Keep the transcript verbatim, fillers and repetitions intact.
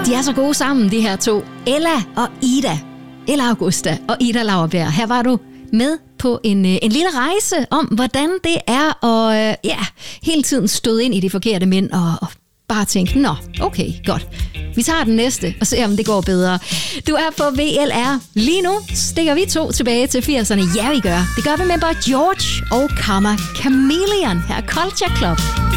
De er så gode sammen, de her to. Ella og Ida. Ella Augusta og Ida Lauerberg. Her var du med på en, en lille rejse om, hvordan det er at ja, hele tiden støde ind i de forkerte mænd og, og bare tænke, nå, okay, godt. Vi tager den næste og ser, om det går bedre. Du er på V L R. Lige nu stikker vi to tilbage til firserne. Ja, vi gør. Det gør vi med bare George og Karma Chameleon her Culture Club.